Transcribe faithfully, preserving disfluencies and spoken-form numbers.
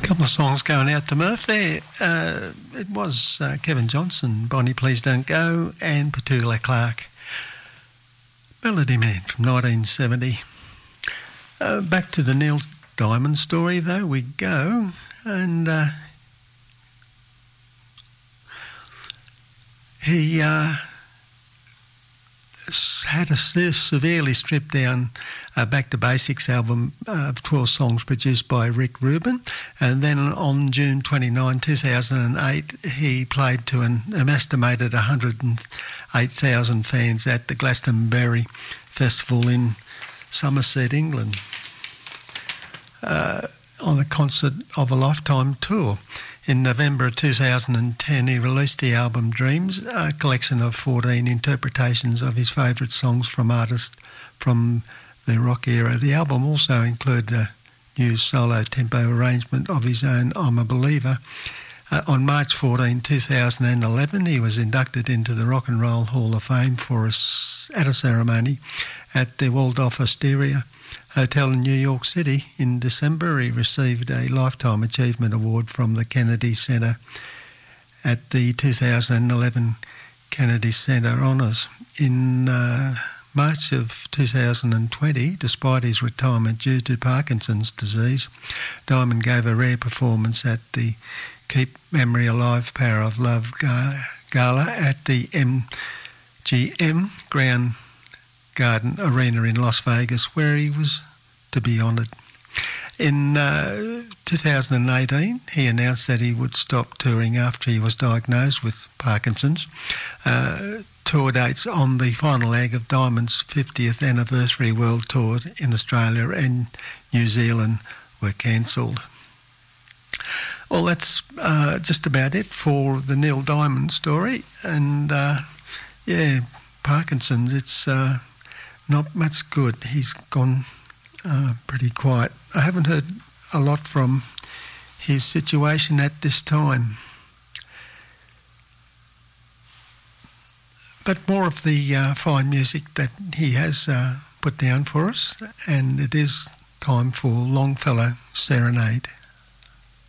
Couple of songs going out to Murph there. Uh, it was uh, Kevin Johnson, Bonnie Please Don't Go, and Petula Clark. Melody Man from nineteen seventy. Uh, back to the Neil Diamond story, though, we go. And uh, he uh, had a severely stripped down uh, Back to Basics album uh, of twelve songs produced by Rick Rubin, and then on June twenty-ninth, two thousand eight, he played to an, an estimated one hundred eight thousand fans at the Glastonbury Festival in Somerset, England, uh, on the Concert of a Lifetime tour. In November of two thousand ten, he released the album Dreams, a collection of fourteen interpretations of his favourite songs from artists from the rock era. The album also included a new solo tempo arrangement of his own, I'm a Believer. Uh, on March fourteenth, two thousand eleven, he was inducted into the Rock and Roll Hall of Fame for a, at a ceremony at the Waldorf Astoria Hotel in New York City. In December, he received a Lifetime Achievement Award from the Kennedy Center at the two thousand eleven Kennedy Center Honours. In uh, March of two thousand twenty, despite his retirement due to Parkinson's disease, Diamond gave a rare performance at the Keep Memory Alive Power of Love Gala at the M G M Ground Garden Arena in Las Vegas, where he was to be honoured. In uh, two thousand eighteen, he announced that he would stop touring after he was diagnosed with Parkinson's. Uh, tour dates on the final leg of Diamond's fiftieth anniversary world tour in Australia and New Zealand were cancelled. Well, that's uh, just about it for the Neil Diamond story. And, uh, yeah, Parkinson's, it's uh, not much good. He's gone uh, pretty quiet. I haven't heard a lot from his situation at this time. But more of the uh, fine music that he has uh, put down for us. And it is time for Longfellow Serenade.